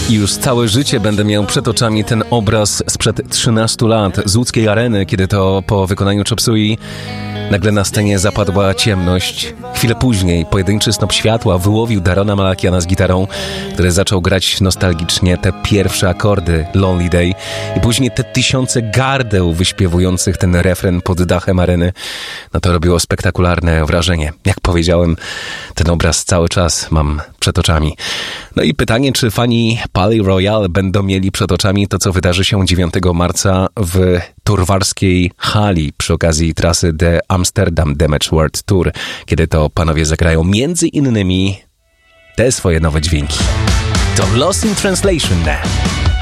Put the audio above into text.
I już całe życie będę miał przed oczami ten obraz sprzed 13 lat z łódzkiej areny, kiedy to po wykonaniu Chop Suey nagle na scenie zapadła ciemność. Chwilę później pojedynczy snop światła wyłowił Darona Malakiana z gitarą, który zaczął grać nostalgicznie te pierwsze akordy Lonely Day i później te tysiące gardeł wyśpiewujących ten refren pod dachem areny. No to robiło spektakularne wrażenie. Jak powiedziałem, ten obraz cały czas mam przed oczami. No i pytanie, czy fani Palais Royal będą mieli przed oczami to, co wydarzy się 9 marca w turwarskiej hali przy okazji trasy The Amsterdam Damage World Tour, kiedy to panowie zagrają między innymi te swoje nowe dźwięki. To Lost in Translation.